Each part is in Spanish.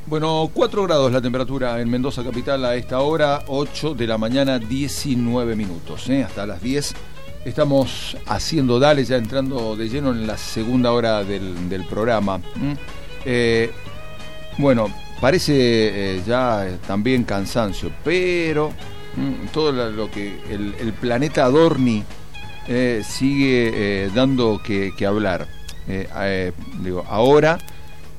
Bueno, 4 grados la temperatura en Mendoza capital a esta hora, 8 de la mañana, 19 minutos. Hasta las 10 estamos haciendo Dale, ya entrando de lleno en la segunda hora del programa. Bueno, parece ya también cansancio, pero todo lo que el planeta Adorni sigue dando que hablar. Ahora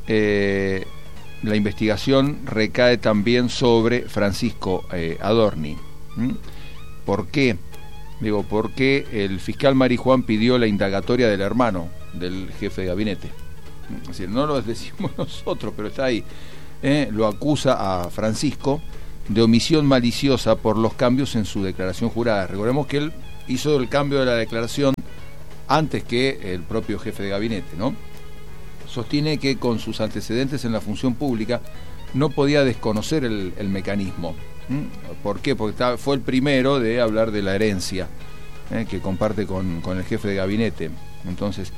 la investigación recae también sobre Francisco Adorni. ¿Por qué? Porque el fiscal Marijuán pidió la indagatoria del hermano del jefe de gabinete. Es decir, no lo decimos nosotros, pero está ahí. Lo acusa a Francisco de omisión maliciosa por los cambios en su declaración jurada. Recordemos que él hizo el cambio de la declaración antes que el propio jefe de gabinete, ¿no? Sostiene que con sus antecedentes en la función pública no podía desconocer el mecanismo. ¿Por qué? Porque fue el primero de hablar de la herencia que comparte con el jefe de gabinete. Entonces,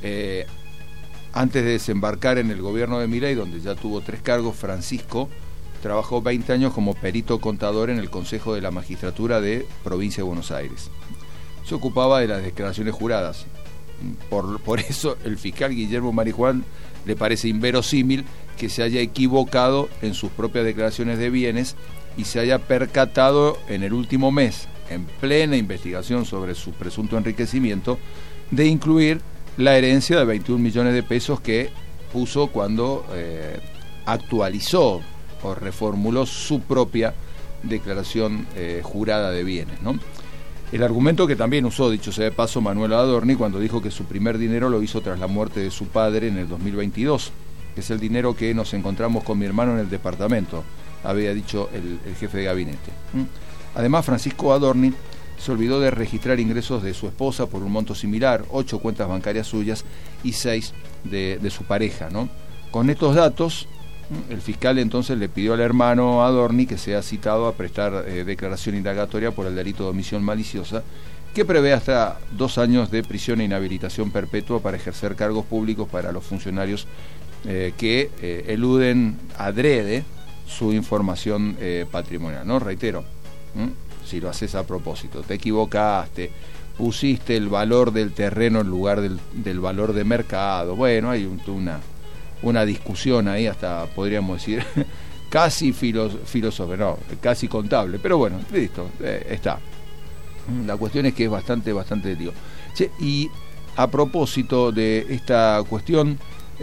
antes de desembarcar en el gobierno de Milei, donde ya tuvo 3 cargos, Francisco trabajó 20 años como perito contador en el Consejo de la Magistratura de Provincia de Buenos Aires. Se ocupaba de las declaraciones juradas. Por eso el fiscal Guillermo Marijuán le parece inverosímil que se haya equivocado en sus propias declaraciones de bienes y se haya percatado en el último mes, en plena investigación sobre su presunto enriquecimiento, de incluir la herencia de 21 millones de pesos que puso cuando actualizó o reformuló su propia declaración jurada de bienes, ¿no? El argumento que también usó, dicho sea de paso, Manuel Adorni cuando dijo que su primer dinero lo hizo tras la muerte de su padre en el 2022, que es el dinero que nos encontramos con mi hermano en el departamento, había dicho el jefe de gabinete. Además, Francisco Adorni se olvidó de registrar ingresos de su esposa por un monto similar, 8 cuentas bancarias suyas y 6 de su pareja, ¿no? Con estos datos, el fiscal entonces le pidió al hermano Adorni que sea citado a prestar declaración indagatoria por el delito de omisión maliciosa, que prevé hasta 2 años de prisión e inhabilitación perpetua para ejercer cargos públicos para los funcionarios que eluden adrede su información patrimonial, ¿no? Reitero, si lo haces a propósito, te equivocaste, pusiste el valor del terreno en lugar del valor de mercado, bueno, hay una discusión ahí, hasta podríamos decir casi filosófica, no, casi contable, pero bueno, listo, está. La cuestión es que es bastante lío. Che, y a propósito de esta cuestión,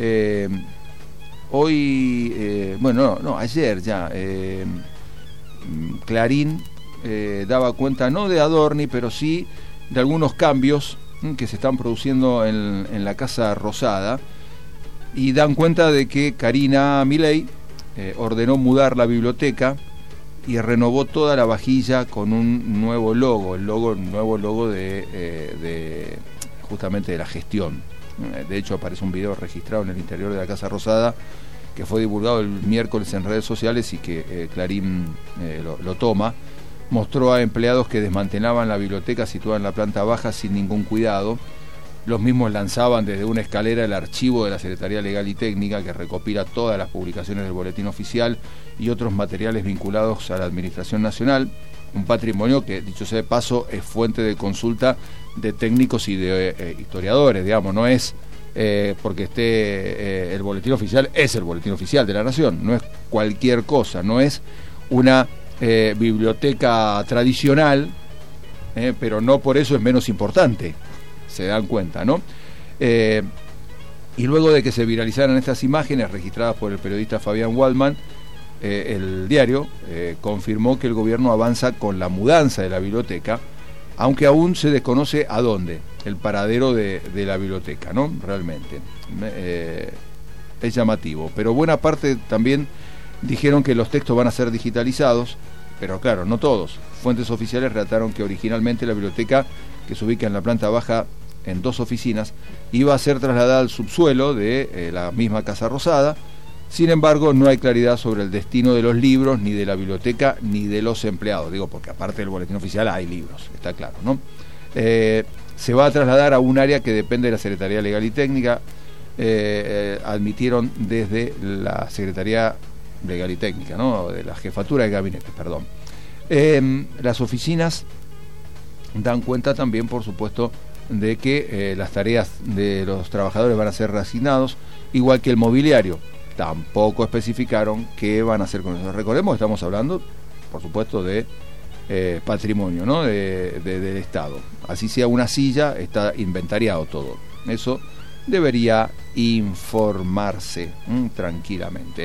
hoy, ayer ya, Clarín daba cuenta no de Adorni, pero sí de algunos cambios que se están produciendo en la Casa Rosada, y dan cuenta de que Karina Milei ordenó mudar la biblioteca y renovó toda la vajilla con un nuevo logo, nuevo logo de justamente de la gestión. De hecho, aparece un video registrado en el interior de la Casa Rosada que fue divulgado el miércoles en redes sociales y que Clarín lo toma. Mostró a empleados que desmantelaban la biblioteca situada en la planta baja sin ningún cuidado. Los mismos lanzaban desde una escalera el archivo de la Secretaría Legal y Técnica, que recopila todas las publicaciones del Boletín Oficial y otros materiales vinculados a la Administración Nacional, un patrimonio que, dicho sea de paso, es fuente de consulta de técnicos y de historiadores, digamos, no es porque esté el Boletín Oficial, es el Boletín Oficial de la Nación, no es cualquier cosa, no es una biblioteca tradicional, pero no por eso es menos importante. Se dan cuenta, ¿no? Y luego de que se viralizaran estas imágenes registradas por el periodista Fabián Waldman, el diario confirmó que el gobierno avanza con la mudanza de la biblioteca, aunque aún se desconoce a dónde, el paradero de la biblioteca, ¿no? Realmente. Es llamativo. Pero buena parte también dijeron que los textos van a ser digitalizados, pero claro, no todos. Fuentes oficiales relataron que originalmente la biblioteca, que se ubica en la planta baja en 2 oficinas, iba a ser trasladada al subsuelo de la misma Casa Rosada. Sin embargo, no hay claridad sobre el destino de los libros, ni de la biblioteca, ni de los empleados. Digo, porque aparte del Boletín Oficial hay libros, está claro, ¿no? Se va a trasladar a un área que depende de la Secretaría Legal y Técnica. Admitieron desde la Secretaría legal y técnica, ¿no? De la jefatura de gabinete, perdón. Las oficinas dan cuenta también, por supuesto, de que las tareas de los trabajadores van a ser reasignados, igual que el mobiliario. Tampoco especificaron qué van a hacer con eso. Recordemos que estamos hablando, por supuesto, de patrimonio, ¿no? Del Estado. Así sea una silla, está inventariado todo. Eso debería informarse tranquilamente.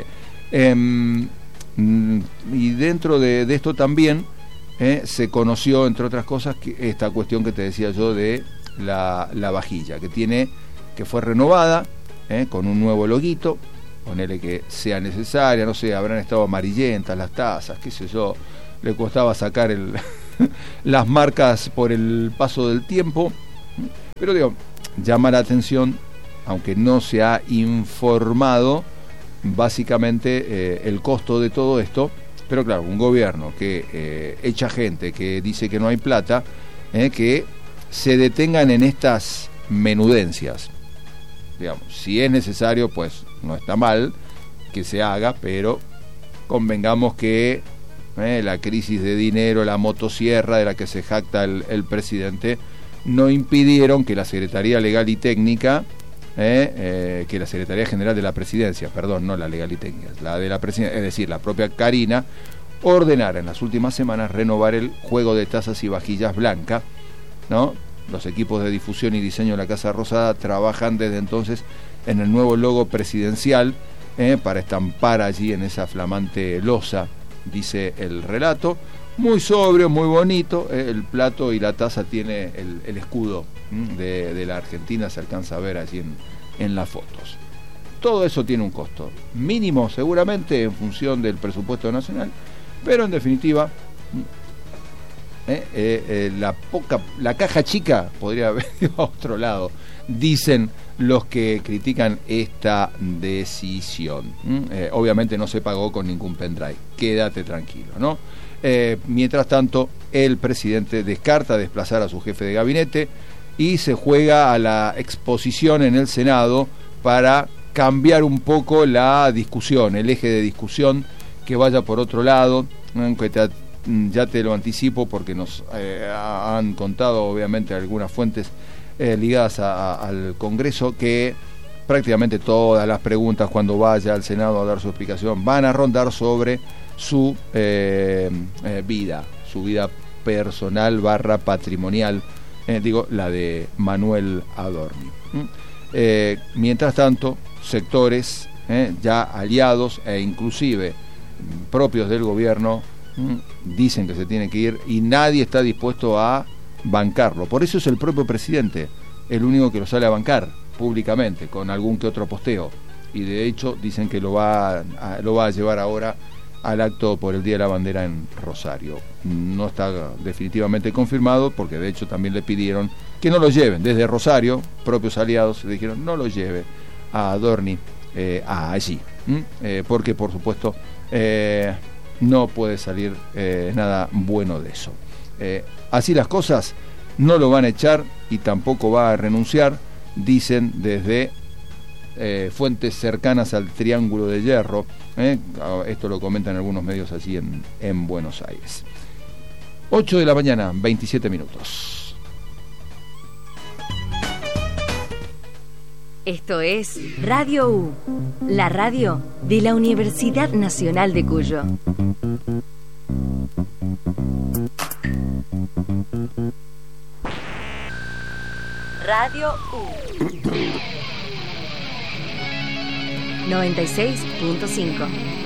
Y dentro de esto también se conoció, entre otras cosas, que esta cuestión que te decía yo de la vajilla, que fue renovada con un nuevo loguito. Ponele que sea necesaria, no sé, habrán estado amarillentas las tazas, qué sé yo, le costaba sacar las marcas por el paso del tiempo, pero digo, llama la atención, aunque no se ha informado básicamente el costo de todo esto, pero claro, un gobierno que echa gente, que dice que no hay plata, que se detengan en estas menudencias. Digamos, si es necesario, pues no está mal que se haga, pero convengamos que la crisis de dinero, la motosierra de la que se jacta el presidente, no impidieron que la Secretaría Legal y Técnica, que la Secretaría General de la Presidencia, perdón, no la Legal y Técnica, la de la Presidencia, es decir, la propia Karina, ordenara en las últimas semanas renovar el juego de tazas y vajillas blancas, ¿no? Los equipos de difusión y diseño de la Casa Rosada trabajan desde entonces en el nuevo logo presidencial para estampar allí en esa flamante losa, dice el relato. Muy sobrio, muy bonito. El plato y la taza tiene el escudo de la Argentina, se alcanza a ver allí en las fotos. Todo eso tiene un costo mínimo seguramente en función del presupuesto nacional, pero en definitiva la caja chica podría haber ido a otro lado, dicen los que critican esta decisión. Obviamente no se pagó con ningún pendrive, quédate tranquilo, ¿no? Mientras tanto, el presidente descarta desplazar a su jefe de gabinete y se juega a la exposición en el Senado para cambiar un poco la discusión, el eje de discusión, que vaya por otro lado, aunque ya te lo anticipo porque nos han contado obviamente algunas fuentes ligadas al Congreso que prácticamente todas las preguntas cuando vaya al Senado a dar su explicación van a rondar sobre su vida personal / patrimonial, la de Manuel Adorni. Mientras tanto, sectores ya aliados e inclusive propios del gobierno dicen que se tiene que ir y nadie está dispuesto a bancarlo. Por eso es el propio presidente el único que lo sale a bancar públicamente con algún que otro posteo, y de hecho dicen que lo va a llevar ahora al acto por el Día de la Bandera en Rosario. No está definitivamente confirmado porque de hecho también le pidieron que no lo lleven desde Rosario, propios aliados le dijeron no lo lleve a Adorni allí, porque por supuesto no puede salir nada bueno de eso. Así las cosas, no lo van a echar y tampoco va a renunciar, dicen desde fuentes cercanas al Triángulo de Hierro. Esto lo comentan algunos medios allí en Buenos Aires. 8 de la mañana, 27 minutos. Esto es Radio U, la radio de la Universidad Nacional de Cuyo. Radio U 96.5.